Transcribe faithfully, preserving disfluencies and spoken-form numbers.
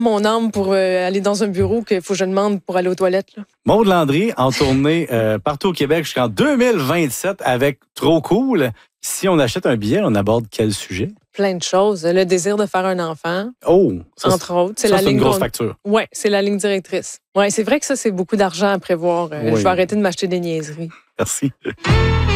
mon âme pour euh, aller dans un bureau qu'il faut que je demande pour aller aux toilettes. Là. Maude Landry en tournée euh, partout au Québec jusqu'en deux mille vingt-sept avec Trop Cool. Si on achète un billet, on aborde quel sujet? Plein de choses. Le désir de faire un enfant, Oh! Ça, entre autres. C'est, ça, la c'est ligne une grosse facture. Oui, c'est la ligne directrice. Oui, c'est vrai que ça, c'est beaucoup d'argent à prévoir. Euh, oui. Je vais arrêter de m'acheter des niaiseries. Merci.